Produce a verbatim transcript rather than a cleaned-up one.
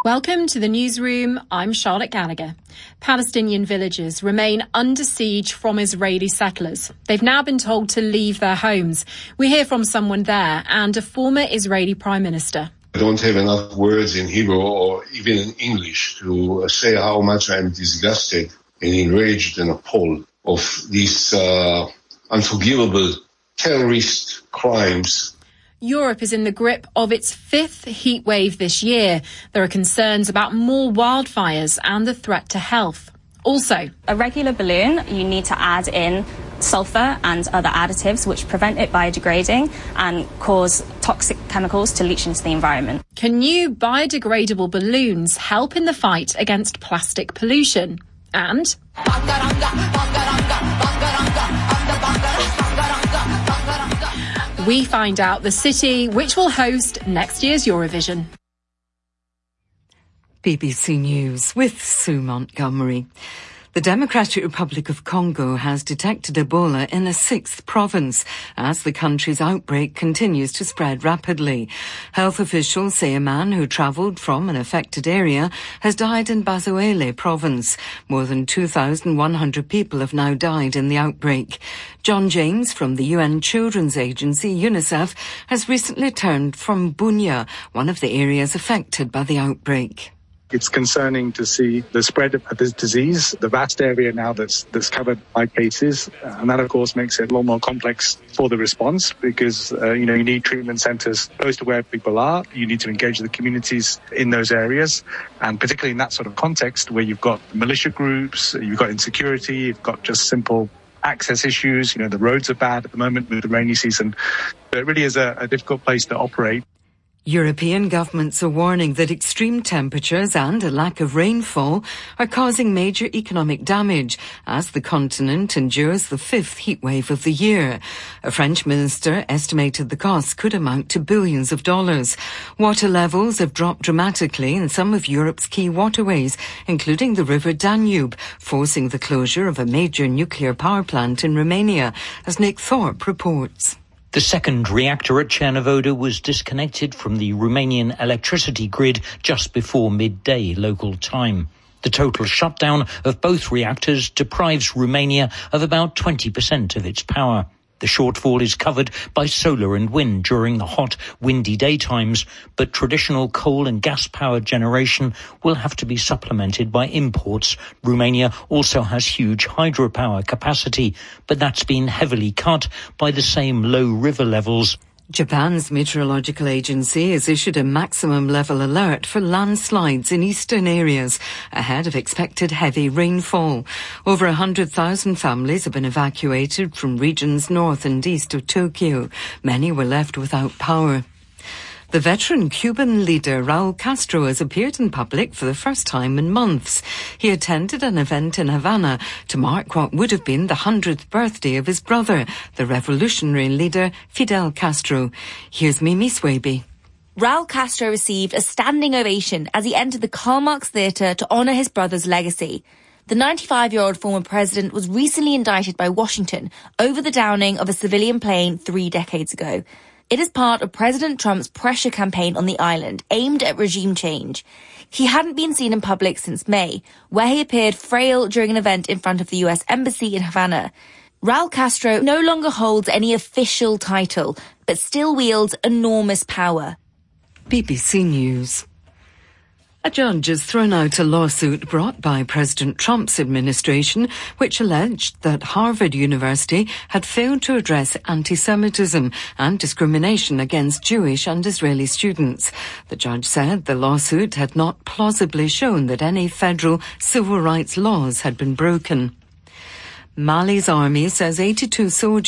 Welcome to the newsroom. I'm Charlotte Gallagher. Palestinian villagers remain under siege from Israeli settlers. They've now been told to leave their homes. We hear from someone there and a former Israeli Prime Minister. I don't have enough words in Hebrew or even in English to say how much I'm disgusted and enraged and appalled of these uh, unforgivable terrorist crimes. Europe is in the grip of its fifth heat wave this year. There are concerns about more wildfires and the threat to health. Also, a regular balloon, you need to add in sulfur and other additives which prevent it biodegrading and cause toxic chemicals to leach into the environment. Can new biodegradable balloons help in the fight against plastic pollution? And we find out the city which will host next year's Eurovision. B B C News with Sue Montgomery. The Democratic Republic of Congo has detected Ebola in a sixth province as the country's outbreak continues to spread rapidly. Health officials say a man who travelled from an affected area has died in Bazoele province. More than two thousand one hundred people have now died in the outbreak. John James from the U N Children's Agency, UNICEF, has recently returned from Bunia, one of the areas affected by the outbreak. It's concerning to see the spread of this disease, the vast area now that's that's covered by cases. And that, of course, makes it a lot more complex for the response because, uh, you know, you need treatment centres close to where people are. You need to engage the communities in those areas. And particularly in that sort of context where you've got militia groups, you've got insecurity, you've got just simple access issues. You know, the roads are bad at the moment with the rainy season. But it really is a, a difficult place to operate. European governments are warning that extreme temperatures and a lack of rainfall are causing major economic damage as the continent endures the fifth heatwave of the year. A French minister estimated the costs could amount to billions of dollars. Water levels have dropped dramatically in some of Europe's key waterways, including the river Danube, forcing the closure of a major nuclear power plant in Romania, as Nick Thorpe reports. The second reactor at Cernavodă was disconnected from the Romanian electricity grid just before midday local time. The total shutdown of both reactors deprives Romania of about twenty percent of its power. The shortfall is covered by solar and wind during the hot, windy daytimes, but traditional coal and gas power generation will have to be supplemented by imports. Romania also has huge hydropower capacity, but that's been heavily cut by the same low river levels. Japan's meteorological agency has issued a maximum level alert for landslides in eastern areas ahead of expected heavy rainfall. Over one hundred thousand families have been evacuated from regions north and east of Tokyo. Many were left without power. The veteran Cuban leader Raul Castro has appeared in public for the first time in months. He attended an event in Havana to mark what would have been the hundredth birthday of his brother, the revolutionary leader Fidel Castro. Here's Mimi Swaby. Raul Castro received a standing ovation as he entered the Karl Marx Theatre to honour his brother's legacy. The ninety-five-year-old former president was recently indicted by Washington over the downing of a civilian plane three decades ago. It is part of President Trump's pressure campaign on the island, aimed at regime change. He hadn't been seen in public since May, where he appeared frail during an event in front of the U S Embassy in Havana. Raul Castro no longer holds any official title, but still wields enormous power. B B C News. A judge has thrown out a lawsuit brought by President Trump's administration, which alleged that Harvard University had failed to address anti-Semitism and discrimination against Jewish and Israeli students. The judge said the lawsuit had not plausibly shown that any federal civil rights laws had been broken. Mali's army says eighty-two soldiers